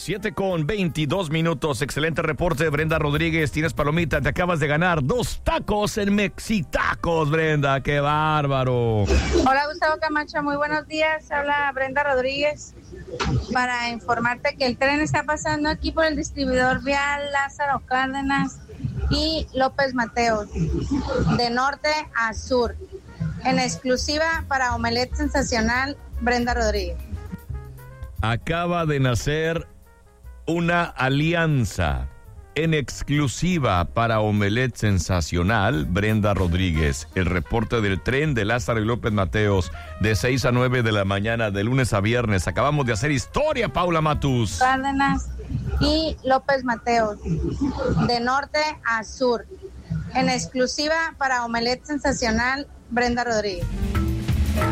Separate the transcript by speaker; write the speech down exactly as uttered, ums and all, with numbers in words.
Speaker 1: siete con veintidós minutos. Excelente reporte, Brenda Rodríguez. Tienes palomita, te acabas de ganar dos tacos en Mexitacos, Brenda. ¡Qué bárbaro!
Speaker 2: Hola, Gustavo Camacho. Muy buenos días. Habla Brenda Rodríguez para informarte que el tren está pasando aquí por el distribuidor vial Lázaro Cárdenas y López Mateos, de norte a sur. En exclusiva para Omelette Sensacional, Brenda Rodríguez.
Speaker 1: Acaba de nacer una alianza en exclusiva para Omelette Sensacional, Brenda Rodríguez. El reporte del tren de Lázaro y López Mateos de seis a nueve de la mañana, de lunes a viernes. Acabamos de hacer historia, Paula Matus.
Speaker 2: Cárdenas y López Mateos, de norte a sur. En exclusiva para Omelette Sensacional, Brenda Rodríguez.